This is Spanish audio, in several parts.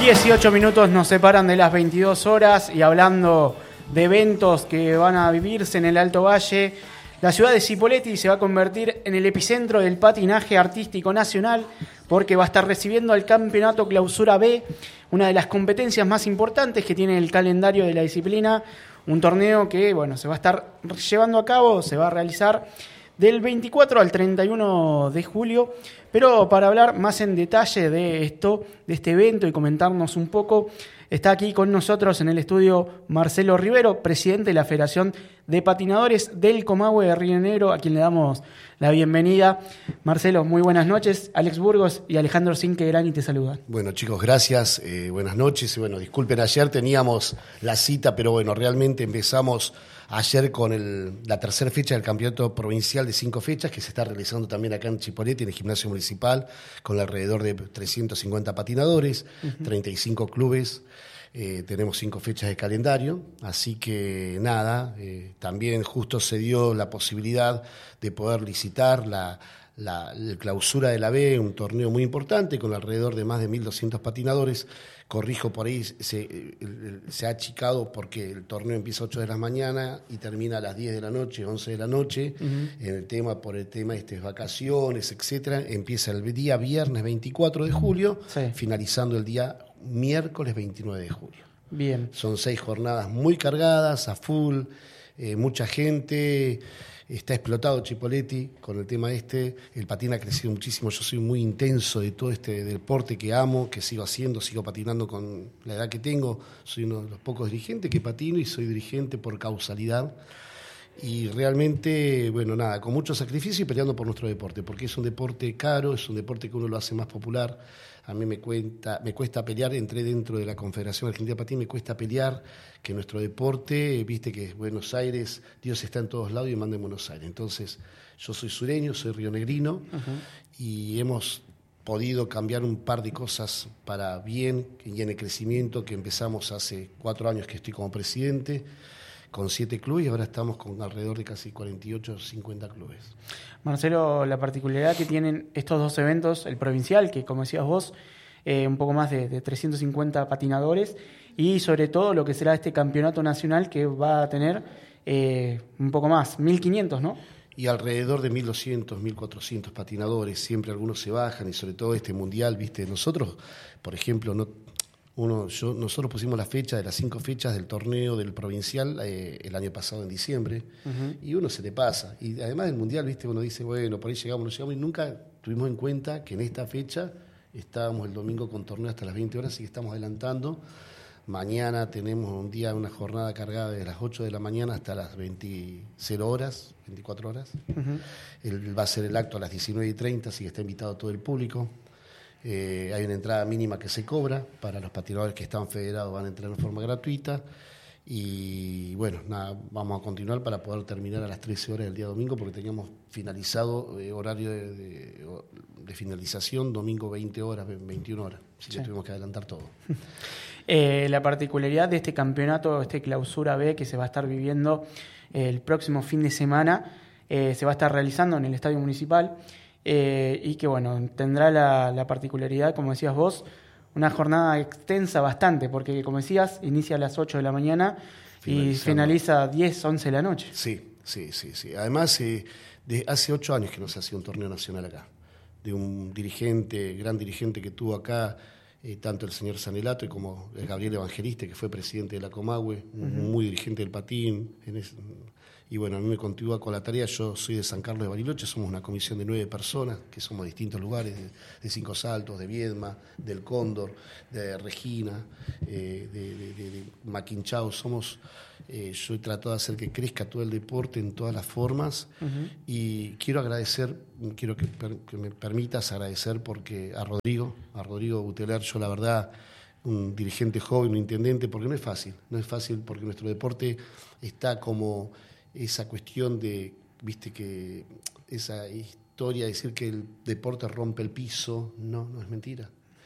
18 minutos nos separan de las 22 horas y hablando de eventos que van a vivirse en el Alto Valle, la ciudad de Cipolletti se va a convertir en el epicentro del patinaje artístico nacional porque va a estar recibiendo el Campeonato Clausura B, una de las competencias más importantes que tiene el calendario de la disciplina, un torneo que se va a estar llevando a cabo, se va a realizar del 24 al 31 de julio, pero para hablar más en detalle de esto, de este evento y comentarnos un poco, está aquí con nosotros en el estudio Marcelo Rivero, presidente de la Federación de Patinadores del Comahue de Río Negro, a quien le damos la bienvenida. Marcelo, muy buenas noches. Alex Burgos y Alejandro Cinquegrani te saludan. Bueno, chicos, gracias. Buenas noches. Disculpen, ayer teníamos la cita, pero realmente empezamos ayer con la tercera fecha del campeonato provincial de 5 fechas, que se está realizando también acá en Cipolletti, en el gimnasio municipal, con alrededor de 350 patinadores, 35 clubes. Tenemos 5 fechas de calendario, así que nada, también justo se dio la posibilidad de poder licitar la clausura de la B, un torneo muy importante con alrededor de más de 1.200 patinadores. Corrijo, por ahí se ha achicado porque el torneo empieza a 8 de la mañana y termina a las 10 de la noche, 11 de la noche. Por el tema vacaciones, etcétera. Empieza el día viernes 24 de julio, finalizando el día miércoles 29 de julio. Bien. Son 6 jornadas muy cargadas, a full, mucha gente. Está explotado Cipolletti con el tema el patín ha crecido muchísimo, yo soy muy intenso de todo este deporte que amo, que sigo haciendo, sigo patinando con la edad que tengo, soy uno de los pocos dirigentes que patino y soy dirigente por causalidad y realmente, con mucho sacrificio y peleando por nuestro deporte, porque es un deporte caro, es un deporte que uno lo hace más popular. A mí me cuesta pelear, entré dentro de la Confederación Argentina de Patín, me cuesta pelear que nuestro deporte, viste que Buenos Aires, Dios está en todos lados y manda en Buenos Aires. Entonces, yo soy sureño, soy rionegrino y hemos podido cambiar un par de cosas para bien y en el crecimiento que empezamos hace 4 años que estoy como presidente, con 7 clubes y ahora estamos con alrededor de casi 48 o 50 clubes. Marcelo, la particularidad que tienen estos 2 eventos, el provincial, que como decías vos, un poco más de 350 patinadores, y sobre todo lo que será este campeonato nacional que va a tener un poco más, 1.500, ¿no? Y alrededor de 1.200, 1.400 patinadores, siempre algunos se bajan, y sobre todo este mundial, viste, nosotros, por ejemplo, nosotros pusimos la fecha de las 5 fechas del torneo del provincial el año pasado en diciembre, y uno se le pasa. Y además del mundial, viste, uno dice, por ahí llegamos, no llegamos, y nunca tuvimos en cuenta que en esta fecha estábamos el domingo con torneo hasta las 20 horas y estamos adelantando. Mañana tenemos una jornada cargada de las 8 de la mañana hasta las 24 horas. Va a ser el acto a las 19:30, así que está invitado todo el público. Hay una entrada mínima que se cobra para los patinadores que están federados, van a entrar en forma gratuita y vamos a continuar para poder terminar a las 13 horas del día domingo porque teníamos finalizado horario de finalización domingo 20 horas, 21 horas, así que tuvimos que adelantar todo. La particularidad de este campeonato, clausura B que se va a estar viviendo el próximo fin de semana, se va a estar realizando en el Estadio Municipal. Y que tendrá la particularidad, como decías vos, una jornada extensa bastante, porque como decías, inicia a las 8 de la mañana y finaliza a 10, 11 de la noche. Sí. Además, hace 8 años que no se hacía un torneo nacional acá, de un gran dirigente que tuvo acá, tanto el señor Sanelato como el Gabriel Evangelista, que fue presidente de la Comahue, muy dirigente del patín. Y a mí me continúa con la tarea. Yo soy de San Carlos de Bariloche, somos una comisión de 9 personas, que somos de distintos lugares, de Cinco Saltos, de Viedma, del Cóndor, de Regina, de Maquinchao. Yo he tratado de hacer que crezca todo el deporte en todas las formas y quiero que me permitas agradecer porque a Rodrigo Buteler, yo la verdad, un dirigente joven, un intendente, porque no es fácil porque nuestro deporte está como esa cuestión de, viste, que esa historia de decir que el deporte rompe el piso, no es mentira.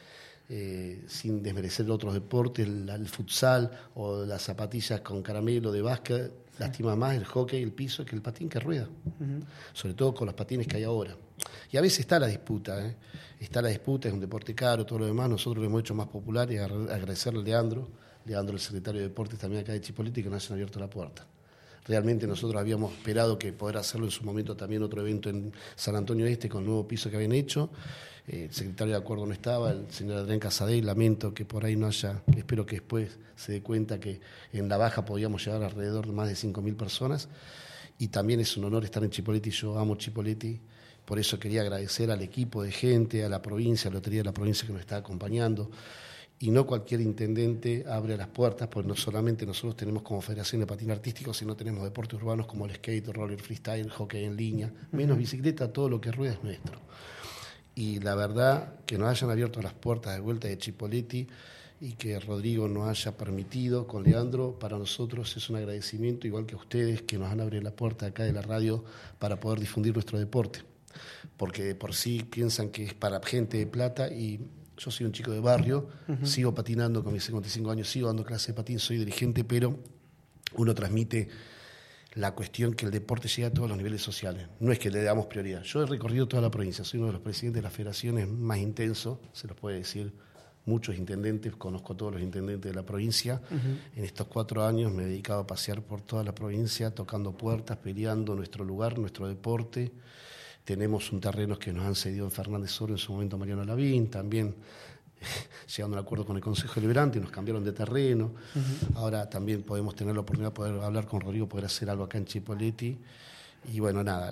Sin desmerecer otros deportes, el futsal o las zapatillas con caramelo de básquet, lastima más el hockey, el piso, que el patín que rueda. Sobre todo con los patines que hay ahora. Y a veces está la disputa, está la disputa, es un deporte caro, todo lo demás. Nosotros lo hemos hecho más popular y agradecerle a Leandro, el secretario de Deportes también acá de Chipoleti, que nos hayan abierto la puerta. Realmente nosotros habíamos esperado que poder hacerlo en su momento también otro evento en San Antonio Este con el nuevo piso que habían hecho. El secretario de acuerdo no estaba, el señor Adrián Casadei, lamento que por ahí no haya, espero que después se dé cuenta que en la baja podíamos llegar alrededor de más de 5.000 personas. Y también es un honor estar en Chipoleti, yo amo Chipoleti, por eso quería agradecer al equipo de gente, a la provincia, a la lotería de la provincia que nos está acompañando. Y no cualquier intendente abre las puertas, porque no solamente nosotros tenemos como Federación de Patín Artístico, sino tenemos deportes urbanos como el skate, roller freestyle, hockey en línea, menos bicicleta, todo lo que rueda es nuestro. Y la verdad, que nos hayan abierto las puertas de vuelta de Chipoleti y que Rodrigo nos haya permitido con Leandro, para nosotros es un agradecimiento, igual que a ustedes que nos han abierto la puerta acá de la radio para poder difundir nuestro deporte. Porque de por sí piensan que es para gente de plata y yo soy un chico de barrio, sigo patinando con mis 55 años, sigo dando clase de patín, soy dirigente, pero uno transmite la cuestión que el deporte llega a todos los niveles sociales. No es que le damos prioridad. Yo he recorrido toda la provincia, soy uno de los presidentes de las federaciones más intensos, se los puede decir muchos intendentes, conozco a todos los intendentes de la provincia. En estos 4 años me he dedicado a pasear por toda la provincia, tocando puertas, peleando nuestro lugar, nuestro deporte. Tenemos un terreno que nos han cedido en Fernández Oro, en su momento Mariano Lavín, también llegando a un acuerdo con el Consejo Deliberante, nos cambiaron de terreno. Ahora también podemos tener la oportunidad de poder hablar con Rodrigo, poder hacer algo acá en Chipoleti. Y bueno, nada,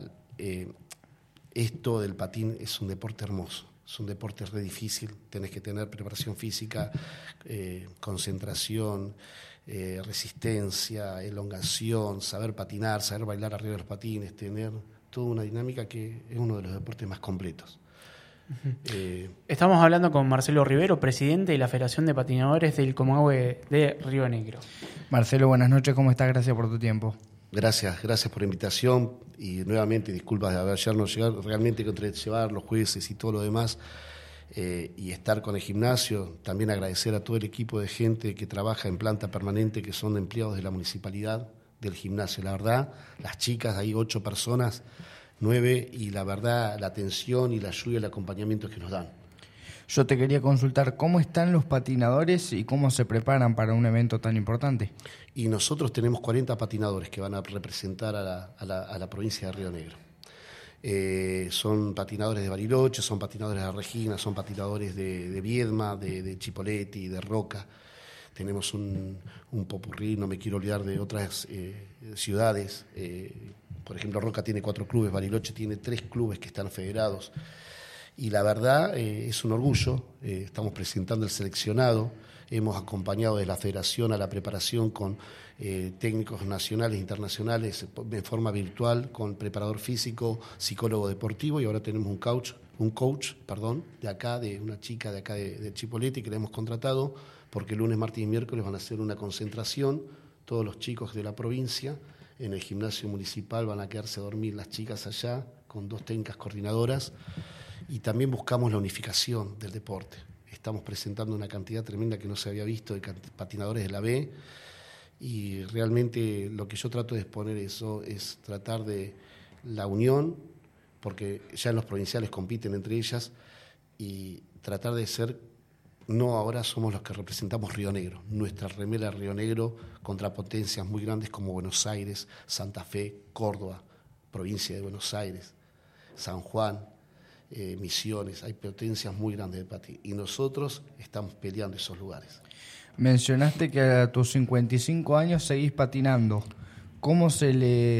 esto del patín es un deporte hermoso, es un deporte re difícil, tenés que tener preparación física, concentración, resistencia, elongación, saber patinar, saber bailar arriba de los patines, tener toda una dinámica que es uno de los deportes más completos. Estamos hablando con Marcelo Rivero, presidente de la Federación de Patinadores del Comahue de Río Negro. Marcelo, buenas noches, ¿cómo estás? Gracias por tu tiempo. Gracias por la invitación y nuevamente disculpas de habernos llegado, realmente que llevar los jueces y todo lo demás y estar con el gimnasio, también agradecer a todo el equipo de gente que trabaja en planta permanente, que son empleados de la municipalidad, del gimnasio, la verdad, las chicas, hay 8 personas, 9, y la verdad, la atención y la ayuda y el acompañamiento que nos dan. Yo te quería consultar, ¿cómo están los patinadores y cómo se preparan para un evento tan importante? Y nosotros tenemos 40 patinadores que van a representar a la provincia de Río Negro. Son patinadores de Bariloche, son patinadores de Regina, son patinadores de Viedma, de Chipoleti, de Roca. Tenemos un popurrí, no me quiero olvidar de otras ciudades. Por ejemplo, Roca tiene 4 clubes, Bariloche tiene 3 clubes que están federados. Y la verdad es un orgullo, estamos presentando el seleccionado, hemos acompañado desde la federación a la preparación con técnicos nacionales e internacionales de forma virtual, con preparador físico, psicólogo deportivo, y ahora tenemos un coach de acá, de una chica de acá de Chipoleti que le hemos contratado, porque el lunes, martes y miércoles van a hacer una concentración, todos los chicos de la provincia, en el gimnasio municipal van a quedarse a dormir las chicas allá, con 2 técnicas coordinadoras, y también buscamos la unificación del deporte. Estamos presentando una cantidad tremenda que no se había visto de patinadores de la B, y realmente lo que yo trato de exponer eso es tratar de la unión, porque ya en los provinciales compiten entre ellas, y tratar de ser. No, ahora somos los que representamos Río Negro, nuestra remera Río Negro contra potencias muy grandes como Buenos Aires, Santa Fe, Córdoba, provincia de Buenos Aires, San Juan, Misiones, hay potencias muy grandes de patín y nosotros estamos peleando esos lugares. Mencionaste que a tus 55 años seguís patinando. ¿Cómo se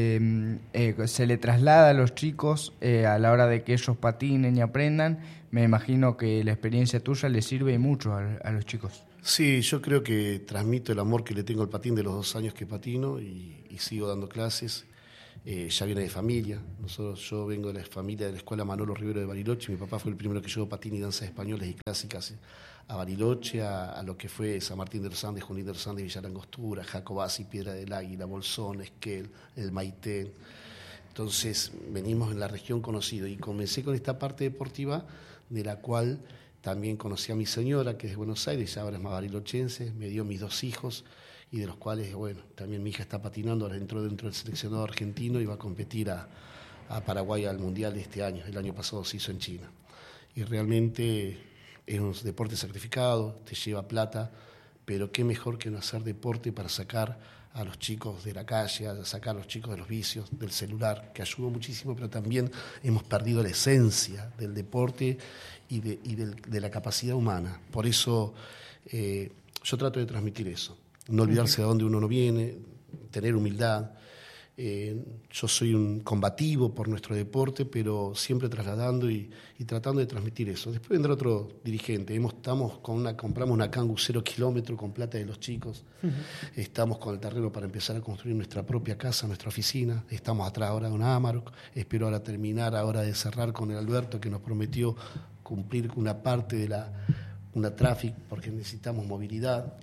le traslada a los chicos a la hora de que ellos patinen y aprendan? Me imagino que la experiencia tuya les sirve mucho a los chicos. Sí, yo creo que transmito el amor que le tengo al patín de los 2 años que patino y sigo dando clases. Ya viene de familia. Yo vengo de la familia de la Escuela Manolo Rivero de Bariloche. Mi papá fue el primero que llevó patín y danzas españolas y clásicas a Bariloche, a lo que fue San Martín de los Andes, Junín de los Andes, Villa Langostura, Jacobasi, Piedra del Águila, Bolsón, Esquel, el Maitén. Entonces venimos en la región conocida y comencé con esta parte deportiva de la cual también conocí a mi señora, que es de Buenos Aires, ahora es más barilochense, me dio mis 2 hijos y de los cuales, bueno, también mi hija está patinando, ahora entró dentro del seleccionado argentino y va a competir a a Paraguay al Mundial de este año. El año pasado se hizo en China. Y realmente es un deporte sacrificado, te lleva plata, pero qué mejor que no hacer deporte para sacar a los chicos de la calle, a sacar a los chicos de los vicios, del celular, que ayudó muchísimo, pero también hemos perdido la esencia del deporte y de la capacidad humana. Por eso yo trato de transmitir eso, no olvidarse de dónde uno no viene, tener humildad. Yo soy un combativo por nuestro deporte, pero siempre trasladando y tratando de transmitir eso. Después vendrá otro dirigente. Compramos una Kangoo 0 kilómetro con plata de los chicos. Estamos con el terreno para empezar a construir nuestra propia casa, nuestra oficina. Estamos atrás ahora de una Amarok. Espero ahora terminar, ahora de cerrar con el Alberto, que nos prometió cumplir una parte de una traffic, porque necesitamos movilidad.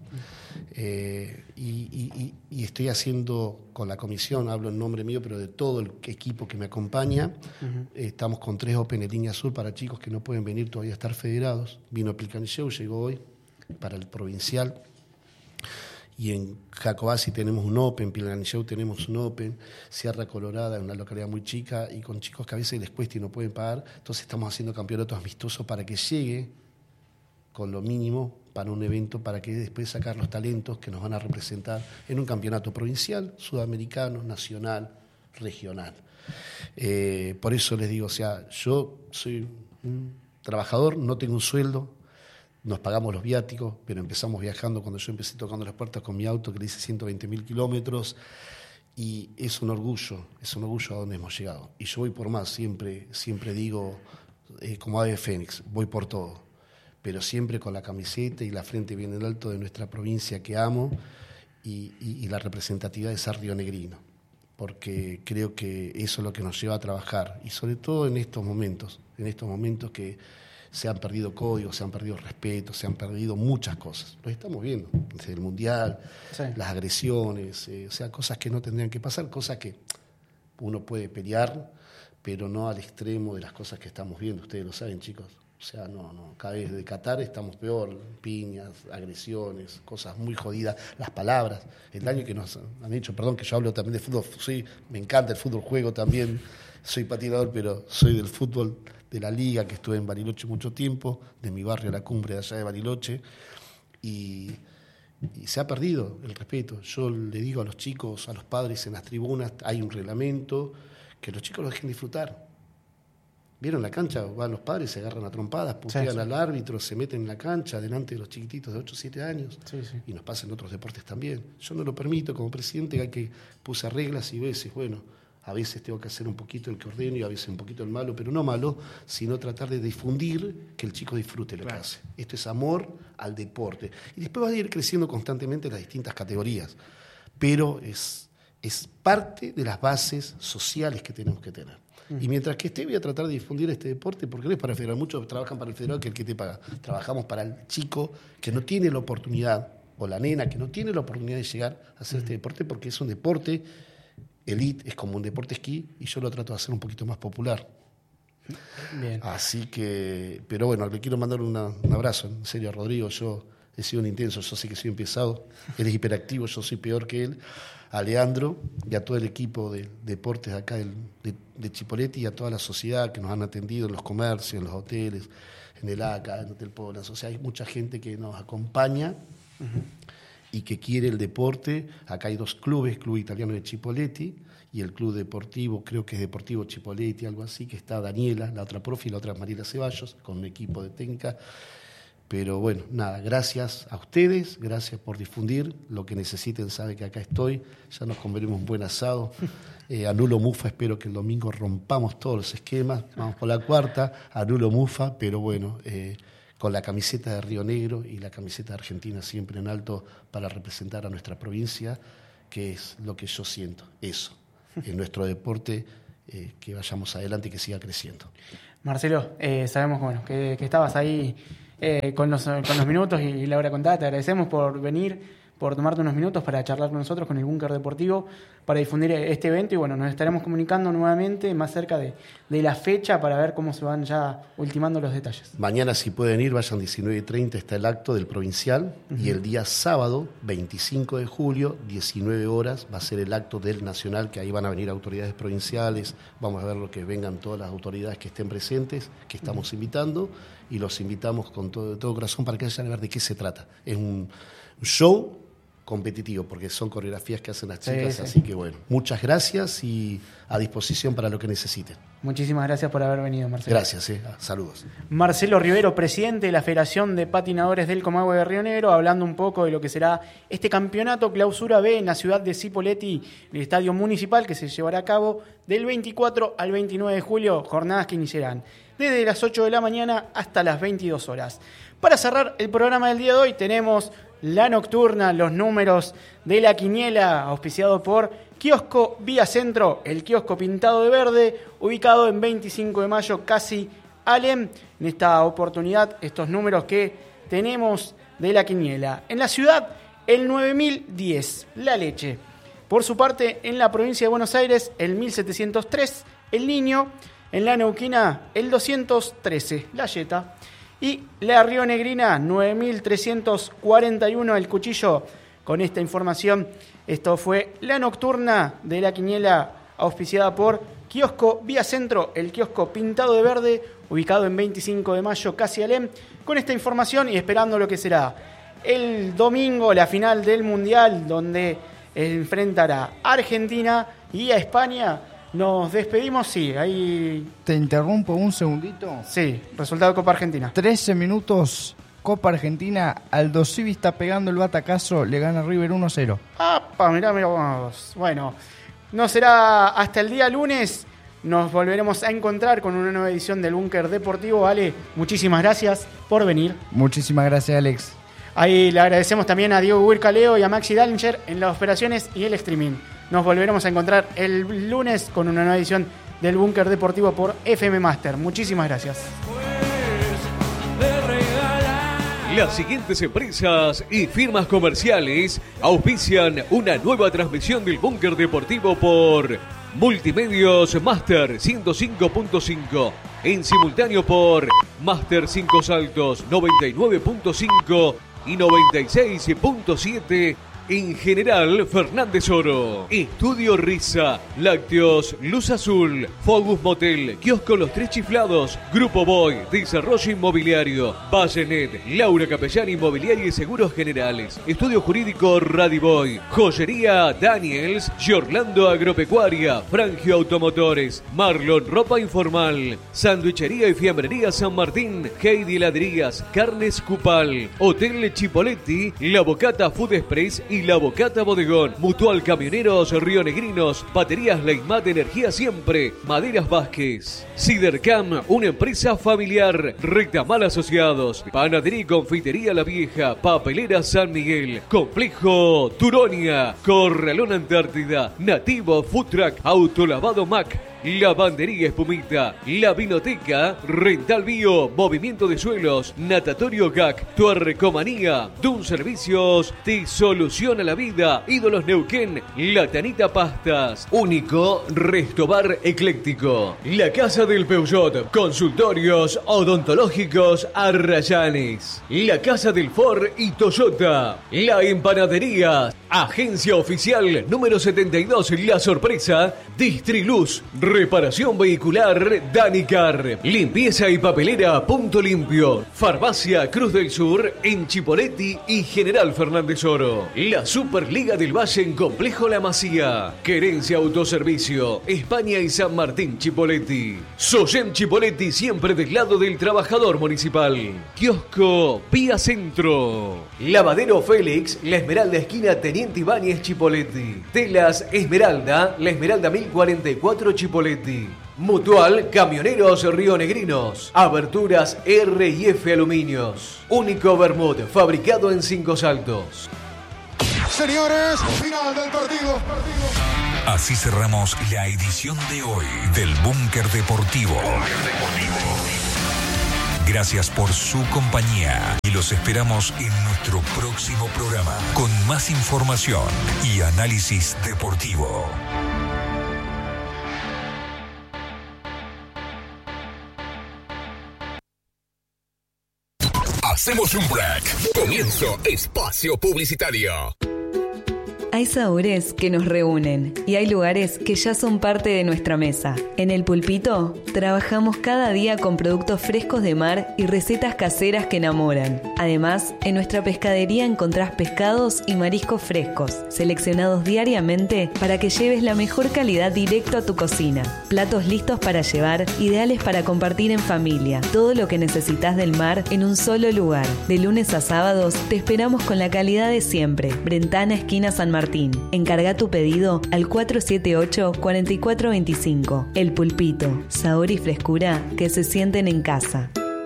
Y estoy haciendo con la comisión, hablo en nombre mío, pero de todo el equipo que me acompaña. Estamos con 3 Open en línea azul para chicos que no pueden venir todavía a estar federados. Vino Pilcanilleu, llegó hoy para el provincial. Y en Jacobasi tenemos un Open, Pilcanilleu tenemos un Open, Sierra Colorada, en una localidad muy chica, y con chicos que a veces les cuesta y no pueden pagar. Entonces estamos haciendo campeonatos amistosos para que llegue con lo mínimo para un evento, para que después sacar los talentos que nos van a representar en un campeonato provincial, sudamericano, nacional, regional. Por eso les digo, yo soy un trabajador, no tengo un sueldo, nos pagamos los viáticos, pero empezamos viajando cuando yo empecé tocando las puertas con mi auto, que le hice 120.000 kilómetros, y es un orgullo a donde hemos llegado. Y yo voy por más, siempre digo, como ave fénix, voy por todo, pero siempre con la camiseta y la frente bien en alto de nuestra provincia que amo y la representatividad de ser rionegrino, porque creo que eso es lo que nos lleva a trabajar, y sobre todo en estos momentos que se han perdido códigos, se han perdido respeto, se han perdido muchas cosas. Lo estamos viendo desde el Mundial, sí. Las agresiones, cosas que no tendrían que pasar, cosas que uno puede pelear, pero no al extremo de las cosas que estamos viendo. Ustedes lo saben, chicos. No, cada vez de Qatar estamos peor, piñas, agresiones, cosas muy jodidas, las palabras, el daño que nos han hecho. Perdón que yo hablo también de fútbol, me encanta el fútbol, juego también, soy patinador, pero soy del fútbol de la liga, que estuve en Bariloche mucho tiempo, de mi barrio La Cumbre, de allá de Bariloche, y se ha perdido el respeto. Yo le digo a los chicos, a los padres en las tribunas, hay un reglamento, que los chicos lo dejen disfrutar. ¿Vieron la cancha? Van los padres, se agarran a trompadas, putean al árbitro, se meten en la cancha delante de los chiquititos de 8 o 7 años. Y nos pasa en otros deportes también. Yo no lo permito como presidente, que puse reglas y veces, a veces tengo que hacer un poquito el que ordeno y a veces un poquito el malo, pero no malo, sino tratar de difundir que el chico disfrute lo que hace. Esto es amor al deporte. Y después va a ir creciendo constantemente en las distintas categorías, pero es parte de las bases sociales que tenemos que tener. Y mientras que esté, voy a tratar de difundir este deporte, porque no es para el federal. Muchos trabajan para el federal, que es el que te paga. Trabajamos para el chico que no tiene la oportunidad, o la nena que no tiene la oportunidad de llegar a hacer este deporte, porque es un deporte elite, es como un deporte esquí, y yo lo trato de hacer un poquito más popular. Bien. Así que, pero bueno, le quiero mandar un abrazo, en serio, a Rodrigo. Yo he sido un intenso, yo sé que soy un pesado, él es hiperactivo, yo soy peor que él. A Leandro y a todo el equipo de deportes acá de Chipoleti, y a toda la sociedad que nos han atendido en los comercios, en los hoteles, en el ACA, en Hotel Poblas. O sea, hay mucha gente que nos acompaña y que quiere el deporte. Acá hay 2 clubes, Club Italiano de Chipoleti y el Club Deportivo, creo que es Deportivo Chipoleti, algo así, que está Daniela, la otra profe, y la otra Mariela Ceballos, con un equipo de técnica. Pero bueno, nada, gracias a ustedes, gracias por difundir. Lo que necesiten, sabe que acá estoy. Ya nos comeremos un buen asado. Anulo Mufa, espero que el domingo rompamos todos los esquemas. Vamos por la cuarta, Anulo Mufa, pero bueno, con la camiseta de Río Negro y la camiseta de Argentina siempre en alto para representar a nuestra provincia, que es lo que yo siento, eso, en nuestro deporte, que vayamos adelante y que siga creciendo. Marcelo, sabemos que estabas ahí con los minutos y la hora contada. Te agradecemos por venir, por tomarte unos minutos para charlar con nosotros, con el Búnker Deportivo, para difundir este evento. Y bueno, nos estaremos comunicando nuevamente más cerca de la fecha para ver cómo se van ya ultimando los detalles. Mañana, si pueden ir, vayan 19:30, está el acto del provincial. Y el día sábado, 25 de julio, 19 horas, va a ser el acto del nacional, que ahí van a venir autoridades provinciales. Vamos a ver lo que vengan todas las autoridades que estén presentes, que estamos invitando, y los invitamos con todo corazón para que vayan a ver de qué se trata. Es un show competitivo, porque son coreografías que hacen las chicas, sí. Así que bueno, muchas gracias y a disposición para lo que necesiten. Muchísimas gracias por haber venido, Marcelo. Gracias, saludos. Marcelo Rivero, presidente de la Federación de Patinadores del Comahue de Río Negro, hablando un poco de lo que será este campeonato Clausura B en la ciudad de Cipolletti, en el Estadio Municipal, que se llevará a cabo del 24 al 29 de julio, jornadas que iniciarán desde las 8 de la mañana hasta las 22 horas. Para cerrar el programa del día de hoy tenemos la nocturna, los números de la quiniela, auspiciado por Kiosco Vía Centro, el kiosco pintado de verde, ubicado en 25 de mayo, casi Alem. En esta oportunidad, estos números que tenemos de la quiniela. En la ciudad, el 9010, La Leche. Por su parte, en la provincia de Buenos Aires, el 1703, El Niño. En la Neuquina, el 213, La Yeta. Y la Rionegrina, 9341, El Cuchillo. Con esta información, esto fue la nocturna de la quiniela, auspiciada por Kiosco Vía Centro, el kiosco pintado de verde, ubicado en 25 de mayo, casi Alem. Con esta información y esperando lo que será el domingo, la final del Mundial, donde enfrentará a Argentina y a España. Nos despedimos, sí, ahí... Te interrumpo un segundito. Sí, resultado de Copa Argentina. 13 minutos, Copa Argentina, Aldo Civi está pegando el batacazo, le gana River 1-0. ¡Apa! Mirá vos. Bueno, no será hasta el día lunes, nos volveremos a encontrar con una nueva edición del Búnker Deportivo. Ale, muchísimas gracias por venir. Muchísimas gracias, Alex. Ahí le agradecemos también a Diego Huircaleo y a Maxi Dallinger en las operaciones y el streaming. Nos volveremos a encontrar el lunes con una nueva edición del Búnker Deportivo por FM Master. Muchísimas gracias. Las siguientes empresas y firmas comerciales auspician una nueva transmisión del Búnker Deportivo por Multimedios Master 105.5, en simultáneo por Master 5 Saltos 99.5 y 96.7. En general, Fernández Oro. Estudio Risa, Lácteos, Luz Azul, Focus Motel, Kiosco Los Tres Chiflados, Grupo Boy, Desarrollo Inmobiliario, Vallenet, Laura Capellán Inmobiliaria y Seguros Generales, Estudio Jurídico Radiboy, Joyería Daniels, Giorlando Agropecuaria, Frangio Automotores, Marlon Ropa Informal, Sandwichería y Fiambrería San Martín, Heidi Heladerías, Carnes Cupal, Hotel Chipolletti, La Bocata Food Express y La Bocata Bodegón, Mutual Camioneros Rionegrinos, Baterías Leitmat Energía Siempre, Maderas Vázquez, Cidercam, una empresa familiar, Rectamal Asociados, Panadería y Confitería La Vieja, Papelera San Miguel, Complejo Turonia, Corralón Antártida, Nativo Food Truck, Autolavado Mac, Lavandería Espumita, La Vinoteca, Rental Bio, Movimiento de Suelos, Natatorio GAC, Tuarrecomanía, Dun Servicios, te soluciona la vida, Ídolos Neuquén, La Tanita Pastas, Único Restobar Ecléctico, La Casa del Peugeot, Consultorios Odontológicos Arrayanes, La Casa del Ford y Toyota, La Empanadería, Agencia Oficial número 72, La Sorpresa, Distriluz, Reparación Vehicular Danicar, Limpieza y Papelera Punto Limpio, Farmacia Cruz del Sur en Chipolletti y General Fernández Oro, la Superliga del Valle en Complejo La Masía, Querencia Autoservicio, España y San Martín Chipolletti, Soyem Chipolletti siempre del lado del trabajador municipal, Kiosco Vía Centro, Lavadero Félix, La Esmeralda esquina Teniente Ibáñez Chipolletti, Telas Esmeralda, La Esmeralda 1044 Chipolletti, Mutual Camioneros Rionegrinos, Aberturas R&F Aluminios, Único Bermud, fabricado en 5 Saltos. Señores, final del partido. Así cerramos la edición de hoy del Búnker Deportivo. Gracias por su compañía y los esperamos en nuestro próximo programa con más información y análisis deportivo. Hacemos un break. Comienzo espacio publicitario. Hay sabores que nos reúnen y hay lugares que ya son parte de nuestra mesa. En El Pulpito trabajamos cada día con productos frescos de mar y recetas caseras que enamoran. Además, en nuestra pescadería encontrás pescados y mariscos frescos, seleccionados diariamente para que lleves la mejor calidad directo a tu cocina. Platos listos para llevar, ideales para compartir en familia. Todo lo que necesitas del mar en un solo lugar. De lunes a sábados te esperamos con la calidad de siempre. Brentana, esquina San Martín. Encarga tu pedido al 478-4425. El Pulpito, sabor y frescura que se sienten en casa.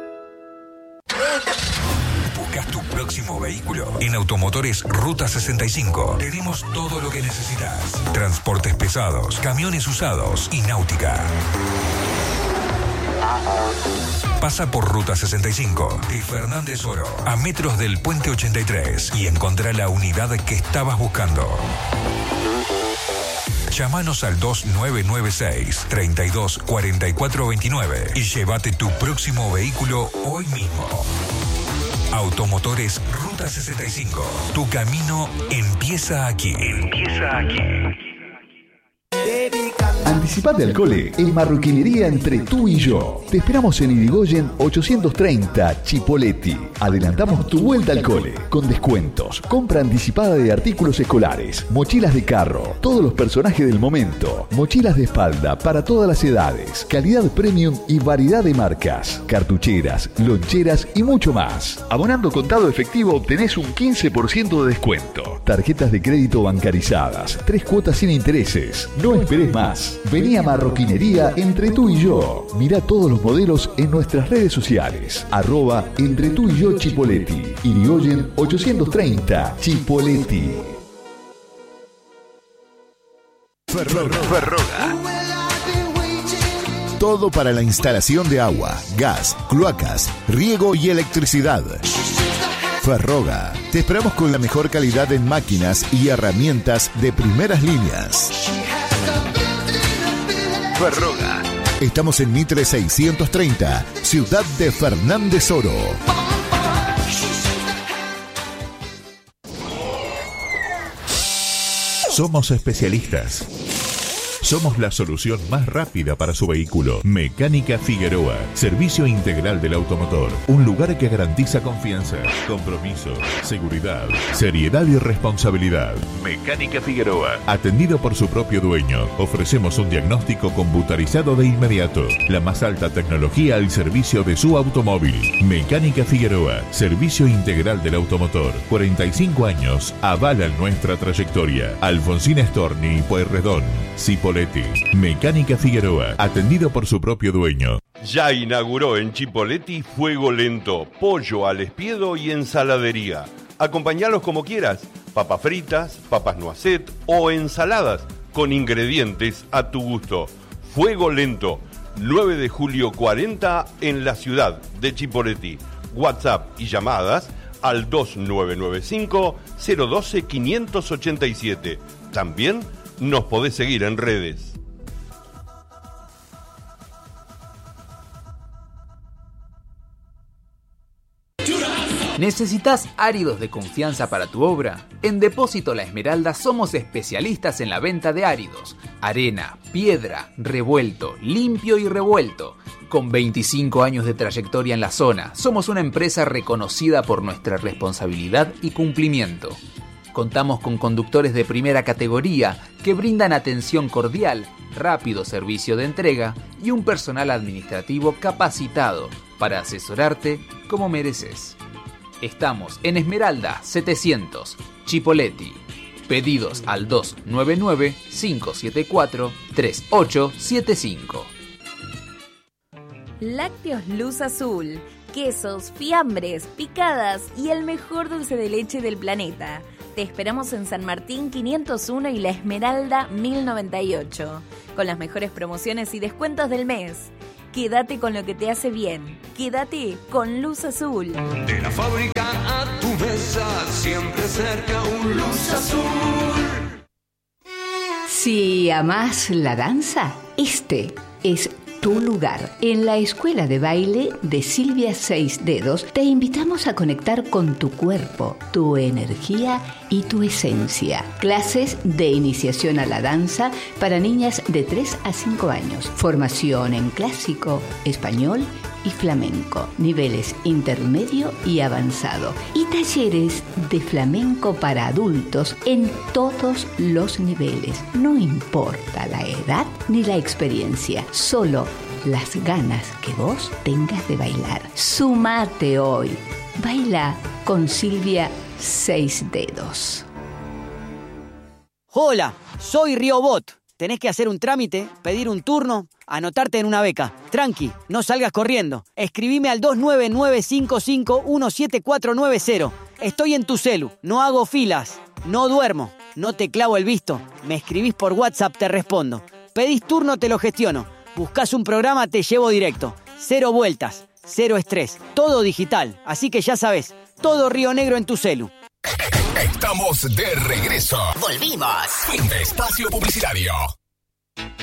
¿Buscas tu próximo vehículo? En Automotores Ruta 65 tenemos todo lo que necesitas. Transportes pesados, camiones usados y náutica. Pasa por Ruta 65 de Fernández Oro, a metros del Puente 83, y encontrá la unidad que estabas buscando. Llámanos al 2996-324429 y llévate tu próximo vehículo hoy mismo. Automotores Ruta 65. Tu camino empieza aquí. Anticipate al cole en Marroquinería Entre Tú y Yo. Te esperamos en Irigoyen 830 Chipoleti. Adelantamos tu vuelta al cole con descuentos, compra anticipada de artículos escolares, mochilas de carro, todos los personajes del momento, mochilas de espalda para todas las edades, calidad premium y variedad de marcas, cartucheras, loncheras y mucho más. Abonando contado efectivo obtenés un 15% de descuento. Tarjetas de crédito bancarizadas, 3 cuotas sin intereses. No esperes más. Vení a Marroquinería Entre Tú y Yo. Mirá todos los modelos en nuestras redes sociales. @Entre Tú y Yo Chipoleti. Irigoyen 830 Chipoleti. Ferroga. Todo para la instalación de agua, gas, cloacas, riego y electricidad. Ferroga. Te esperamos con la mejor calidad en máquinas y herramientas de primeras líneas. Ferroga. Estamos en Mitre 630, ciudad de Fernández Oro. Somos especialistas. Somos la solución más rápida para su vehículo. Mecánica Figueroa. Servicio integral del automotor. Un lugar que garantiza confianza, compromiso, seguridad, seriedad y responsabilidad. Mecánica Figueroa. Atendido por su propio dueño. Ofrecemos un diagnóstico computarizado de inmediato. La más alta tecnología al servicio de su automóvil. Mecánica Figueroa. Servicio integral del automotor. 45 años. Avalan nuestra trayectoria. Alfonsín Storni y Pueyrredón. Cipolletti. Mecánica Figueroa, atendido por su propio dueño. Ya inauguró en Chipolletti Fuego Lento, pollo al espiedo y ensaladería. Acompañalos como quieras, papas fritas, papas noisette o ensaladas, con ingredientes a tu gusto. Fuego Lento, 9 de julio 40 en la ciudad de Chipolletti. WhatsApp y llamadas al 2955-012-587. También nos podés seguir en redes. ¿Necesitas áridos de confianza para tu obra? En Depósito La Esmeralda somos especialistas en la venta de áridos. Arena, piedra, revuelto, limpio y revuelto. Con 25 años de trayectoria en la zona, somos una empresa reconocida por nuestra responsabilidad y cumplimiento. Contamos con conductores de primera categoría que brindan atención cordial, rápido servicio de entrega y un personal administrativo capacitado para asesorarte como mereces. Estamos en Esmeralda 700, Chipolletti. Pedidos al 299-574-3875. Lácteos Luz Azul, quesos, fiambres, picadas y el mejor dulce de leche del planeta. Te esperamos en San Martín 501 y La Esmeralda 1098, con las mejores promociones y descuentos del mes. Quédate con lo que te hace bien. Quédate con Luz Azul. De la fábrica a tu mesa, siempre cerca un Luz Azul. Si amás la danza, este es tu lugar. En la Escuela de Baile de Silvia Seis Dedos te invitamos a conectar con tu cuerpo, tu energía y tu esencia. Clases de iniciación a la danza para niñas de 3 a 5 años. Formación en clásico, español y flamenco. Niveles intermedio y avanzado. Y talleres de flamenco para adultos en todos los niveles. No importa la edad ni la experiencia, solo las ganas que vos tengas de bailar. Sumate hoy. Baila con Silvia Seis Dedos. Hola, soy Riobot. Tenés que hacer un trámite, pedir un turno, anotarte en una beca. Tranqui, no salgas corriendo. Escribime al 29955174990. Estoy en tu celu, no hago filas, no duermo, no te clavo el visto. Me escribís por WhatsApp, te respondo. Pedís turno, te lo gestiono. Buscás un programa, te llevo directo. 0 vueltas, 0 estrés, todo digital. Así que ya sabes, todo Río Negro en tu celu. Estamos de regreso. Volvimos. Fin de espacio publicitario.